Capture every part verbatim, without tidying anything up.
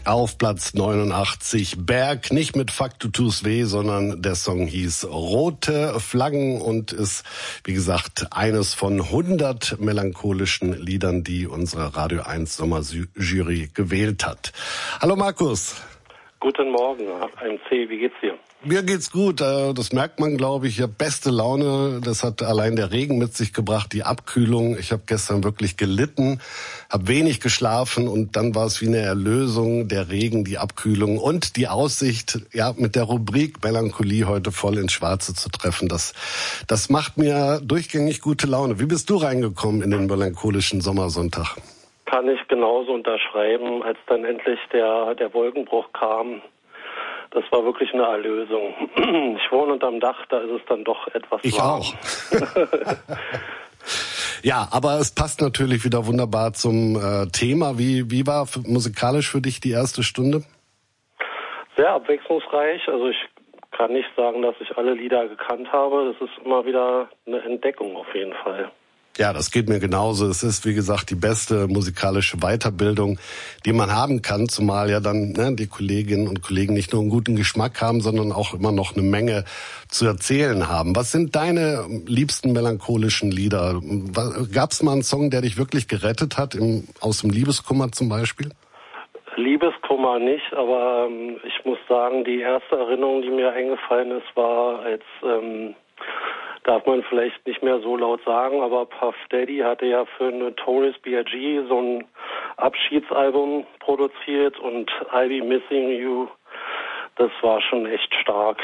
Auf Platz neunundachtzig Berg, nicht mit Fuck Du Tust Weh, sondern der Song hieß Rote Flaggen und ist, wie gesagt, eines von hundert melancholischen Liedern, die unsere Radio eins Sommerjury gewählt hat. Hallo Markus. Guten Morgen, M C, wie geht's dir? Mir geht's gut, das merkt man, glaube ich. Ich habe beste Laune, das hat allein der Regen mit sich gebracht, die Abkühlung. Ich habe gestern wirklich gelitten, habe wenig geschlafen und dann war es wie eine Erlösung, der Regen, die Abkühlung und die Aussicht, ja, mit der Rubrik Melancholie heute voll ins Schwarze zu treffen. Das, das macht mir durchgängig gute Laune. Wie bist du reingekommen in den melancholischen Sommersonntag? Kann ich genauso unterschreiben, als dann endlich der, der Wolkenbruch kam. Das war wirklich eine Erlösung. Ich wohne unterm Dach, da ist es dann doch etwas ich warm. Ich auch. Ja, aber es passt natürlich wieder wunderbar zum äh, Thema. Wie, wie war für, musikalisch für dich die erste Stunde? Sehr abwechslungsreich. Also ich kann nicht sagen, dass ich alle Lieder gekannt habe. Das ist immer wieder eine Entdeckung auf jeden Fall. Ja, das geht mir genauso. Es ist, wie gesagt, die beste musikalische Weiterbildung, die man haben kann, zumal ja dann ne, die Kolleginnen und Kollegen nicht nur einen guten Geschmack haben, sondern auch immer noch eine Menge zu erzählen haben. Was sind deine liebsten melancholischen Lieder? Gab es mal einen Song, der dich wirklich gerettet hat, im, aus dem Liebeskummer zum Beispiel? Liebeskummer nicht, aber ähm, ich muss sagen, die erste Erinnerung, die mir eingefallen ist, war als... Ähm, darf man vielleicht nicht mehr so laut sagen, aber Puff Daddy hatte ja für Notorious B I G so ein Abschiedsalbum produziert und I'll Be Missing You, das war schon echt stark.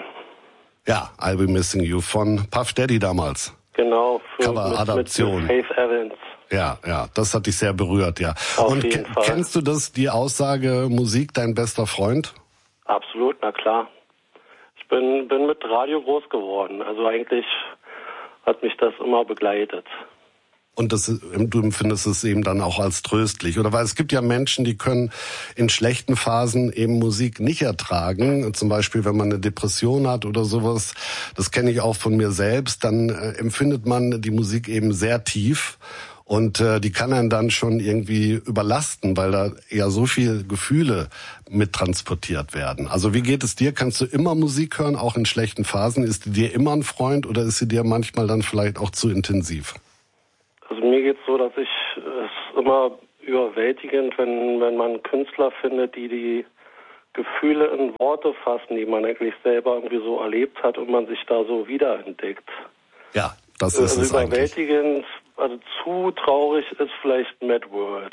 Ja, I'll Be Missing You von Puff Daddy damals. Genau, für Cover-Adaption. mit, mit Faith Evans. Ja, ja, das hat dich sehr berührt, ja. Auf und jeden ke- Fall. Kennst du das, die Aussage, Musik dein bester Freund? Absolut, na klar. Ich bin, bin mit Radio groß geworden. Also eigentlich hat mich das immer begleitet. Und das, du empfindest es eben dann auch als tröstlich, oder? Weil es gibt ja Menschen, die können in schlechten Phasen eben Musik nicht ertragen. Zum Beispiel, wenn man eine Depression hat oder sowas. Das kenne ich auch von mir selbst. Dann äh, empfindet man die Musik eben sehr tief. Und äh, die kann einen dann schon irgendwie überlasten, weil da ja so viel Gefühle mittransportiert werden. Also wie geht es dir? Kannst du immer Musik hören, auch in schlechten Phasen? Ist die dir immer ein Freund oder ist sie dir manchmal dann vielleicht auch zu intensiv? Also mir geht's so, dass ich es immer überwältigend, wenn, wenn man Künstler findet, die die Gefühle in Worte fassen, die man eigentlich selber irgendwie so erlebt hat und man sich da so wiederentdeckt. Ja, das ist also es eigentlich. Überwältigend, also zu traurig ist vielleicht Mad World.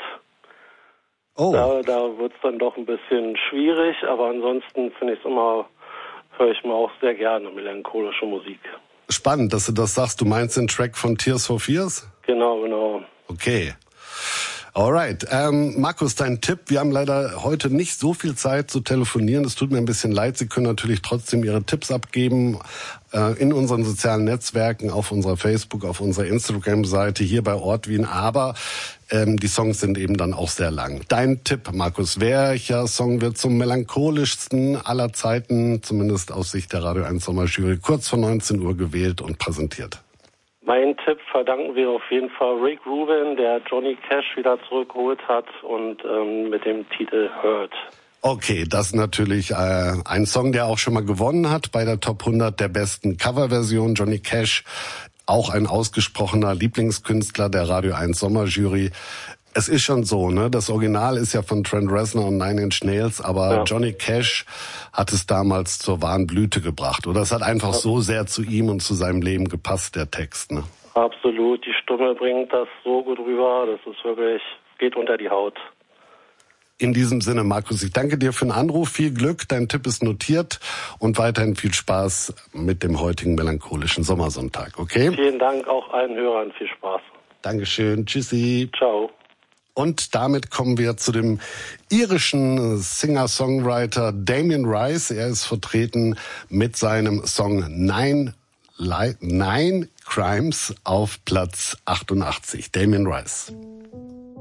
Oh. Da, da wird's dann doch ein bisschen schwierig, aber ansonsten finde ich es immer, höre ich mir auch sehr gerne melancholische Musik. Spannend, dass du das sagst. Du meinst den Track von Tears for Fears? Genau, genau. Okay. Alright. Ähm, Markus, dein Tipp. Wir haben leider heute nicht so viel Zeit zu telefonieren. Es tut mir ein bisschen leid. Sie können natürlich trotzdem Ihre Tipps abgeben äh, in unseren sozialen Netzwerken, auf unserer Facebook, auf unserer Instagram-Seite, hier bei Ort Wien. Aber ähm, die Songs sind eben dann auch sehr lang. Dein Tipp, Markus, welcher Song wird zum melancholischsten aller Zeiten, zumindest aus Sicht der Radio eins Sommerjury, kurz vor neunzehn Uhr gewählt und präsentiert? Mein Tipp verdanken wir auf jeden Fall Rick Rubin, der Johnny Cash wieder zurückgeholt hat und ähm, mit dem Titel Hurt. Okay, das ist natürlich äh, ein Song, der auch schon mal gewonnen hat bei der Top hundert der besten Coverversion. Johnny Cash, auch ein ausgesprochener Lieblingskünstler der Radio eins Sommerjury. Es ist schon so, ne? Das Original ist ja von Trent Reznor und Nine Inch Nails, aber ja. Johnny Cash hat es damals zur wahren Blüte gebracht. Oder es hat einfach ja. so sehr zu ihm und zu seinem Leben gepasst, der Text, ne? Absolut, die Stimme bringt das so gut rüber, das ist wirklich, geht unter die Haut. In diesem Sinne, Markus, ich danke dir für den Anruf, viel Glück, dein Tipp ist notiert und weiterhin viel Spaß mit dem heutigen melancholischen Sommersonntag, okay? Vielen Dank auch allen Hörern, viel Spaß. Dankeschön, tschüssi. Ciao. Und damit kommen wir zu dem irischen Singer-Songwriter Damien Rice. Er ist vertreten mit seinem Song Nine, Li- Nine Crimes auf Platz achtundachtzig. Damien Rice.